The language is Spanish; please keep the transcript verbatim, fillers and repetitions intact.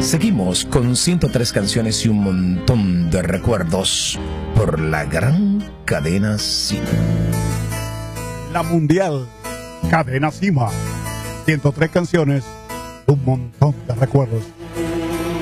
Seguimos con ciento tres canciones y un montón de recuerdos por la gran cadena Cima. La mundial cadena Cima. ciento tres canciones, un montón de recuerdos.